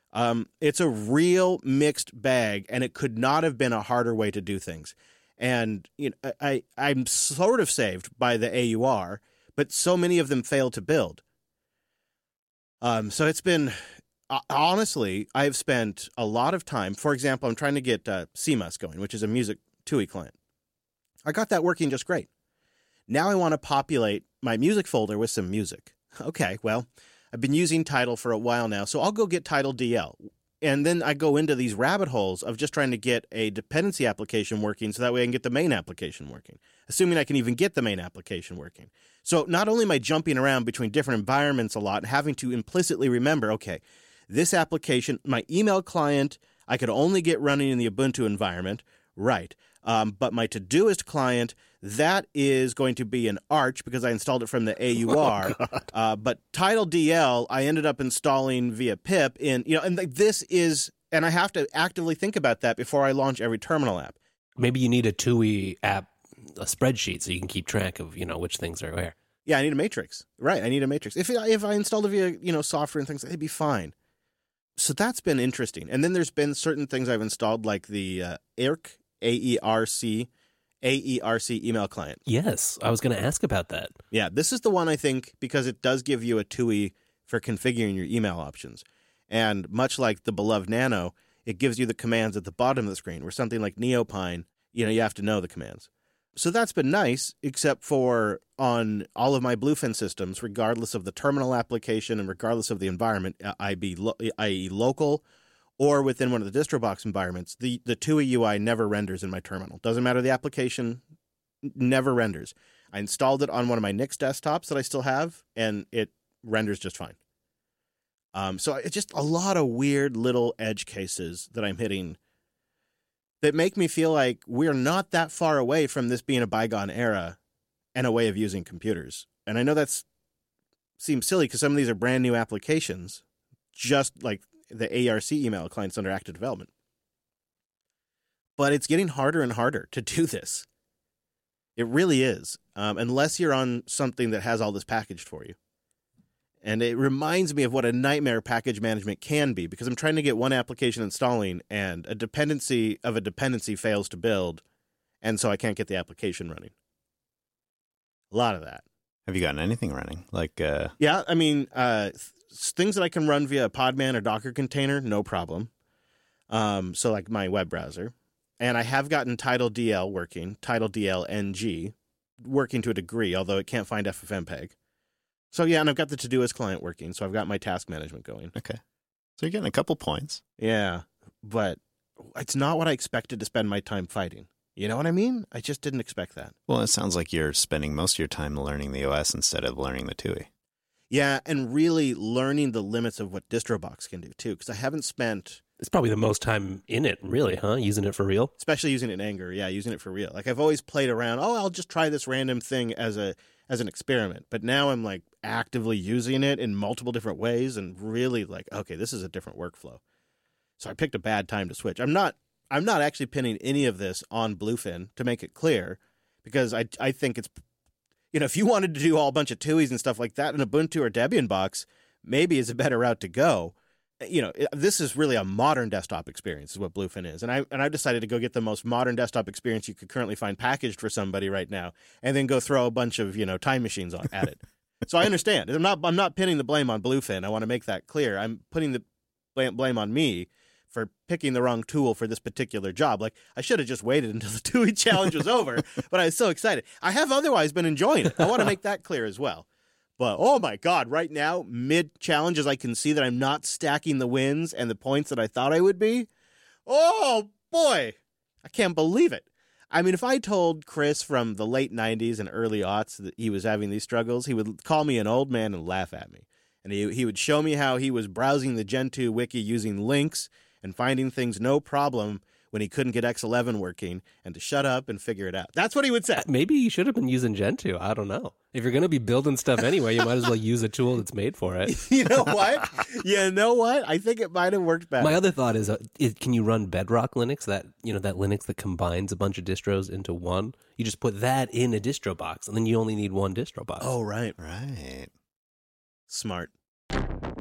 It's a real mixed bag, and it could not have been a harder way to do things. And I'm sort of saved by the AUR, but so many of them fail to build. So it's been, honestly, I've spent a lot of time. For example, I'm trying to get CMUS going, which is a music TUI client. I got that working just great. Now I want to populate my music folder with some music. Okay, well, I've been using Tidal for a while now, so I'll go get Tidal DL. And then I go into these rabbit holes of just trying to get a dependency application working so that way I can get the main application working, assuming I can even get the main application working. So not only am I jumping around between different environments a lot and having to implicitly remember, okay, this application, my email client, I could only get running in the Ubuntu environment, right? But my Todoist client, that is going to be an Arch because I installed it from the AUR. But Tidal DL, I ended up installing via pip and this is, and I have to actively think about that before I launch every terminal app. Maybe you need a TUI app, a spreadsheet, so you can keep track of, which things are where. Yeah, I need a matrix. Right, I need a matrix. If I installed it via, software and things, it'd be fine. So that's been interesting. And then there's been certain things I've installed like the AERC, AERC email client. Yes, I was going to ask about that. Yeah, this is the one I think because it does give you a TUI for configuring your email options. And much like the beloved Nano, it gives you the commands at the bottom of the screen, where something like Neopine, you have to know the commands. So that's been nice, except for on all of my Bluefin systems, regardless of the terminal application and regardless of the environment, i.e. local or within one of the DistroBox environments, the TUI UI never renders in my terminal. Doesn't matter the application, never renders. I installed it on one of my Nix desktops that I still have, and it renders just fine. So it's just a lot of weird little edge cases that I'm hitting that make me feel like we're not that far away from this being a bygone era and a way of using computers. And I know that seems silly because some of these are brand new applications, just like the ARC email clients under active development. But it's getting harder and harder to do this. It really is, unless you're on something that has all this packaged for you. And it reminds me of what a nightmare package management can be, because I'm trying to get one application installing and a dependency of a dependency fails to build, and so I can't get the application running. A lot of that. Have you gotten anything running? Yeah, I mean, things that I can run via Podman or Docker container, no problem. So like my web browser. And I have gotten Tidal DL working, Tidal DL NG, working to a degree, although it can't find FFmpeg. So yeah, and I've got the Todoist client working, so I've got my task management going. Okay. So you're getting a couple points. Yeah, but it's not what I expected to spend my time fighting. You know what I mean? I just didn't expect that. Well, it sounds like you're spending most of your time learning the OS instead of learning the TUI. Yeah, and really learning the limits of what DistroBox can do, too, because I haven't spent... It's probably the most time in it, really, huh? Using it for real? Especially using it in anger, yeah, using it for real. Like, I've always played around, I'll just try this random thing as an experiment. But now I'm, like, actively using it in multiple different ways and really, like, okay, this is a different workflow. So I picked a bad time to switch. I'm not actually pinning any of this on Bluefin, to make it clear, because I think it's... if you wanted to do all a bunch of TUIs and stuff like that in Ubuntu or Debian box, maybe it's a better route to go. This is really a modern desktop experience is what Bluefin is. And I decided to go get the most modern desktop experience you could currently find packaged for somebody right now and then go throw a bunch of, time machines at it. So I understand. I'm not pinning the blame on Bluefin. I want to make that clear. I'm putting the blame on me for picking the wrong tool for this particular job. Like, I should have just waited until the TUI challenge was over, but I was so excited. I have otherwise been enjoying it. I want to make that clear as well. But, oh my God, right now, mid-challenge, as I can see that I'm not stacking the wins and the points that I thought I would be. Oh, boy. I can't believe it. I mean, if I told Chris from the late 90s and early aughts that he was having these struggles, he would call me an old man and laugh at me. And he would show me how he was browsing the Gentoo wiki using links and finding things no problem when he couldn't get X11 working, and to shut up and figure it out. That's what he would say. Maybe you should have been using Gentoo. I don't know. If you're going to be building stuff anyway, you might as well use a tool that's made for it. You know what? I think it might have worked better. My other thought is can you run Bedrock Linux, that Linux that combines a bunch of distros into one? You just put that in a distro box, and then you only need one distro box. Oh, right. Right. Smart.